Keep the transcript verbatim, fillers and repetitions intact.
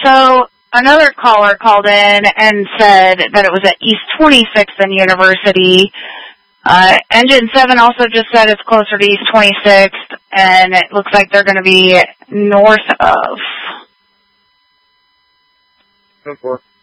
So another caller called in and said that it was at East twenty-sixth and University. Uh, Engine seven also just said it's closer to East twenty-sixth, and it looks like they're going to be north of. Go for it.